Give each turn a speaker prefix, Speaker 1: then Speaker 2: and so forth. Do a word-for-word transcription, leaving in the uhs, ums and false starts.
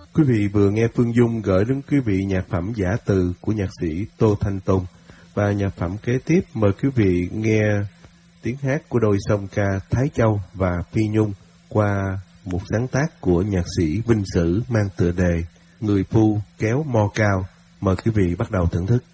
Speaker 1: Quý vị vừa nghe Phương Dung gửi đến quý vị nhạc phẩm Giả Từ của nhạc sĩ Tô Thanh Tùng. Và nhạc phẩm kế tiếp mời quý vị nghe tiếng hát của đôi song ca Thái Châu và Phi Nhung qua một sáng tác của nhạc sĩ Vinh Sử mang tựa đề Người Phu Kéo Mo Cao. Mời quý vị bắt đầu thưởng thức.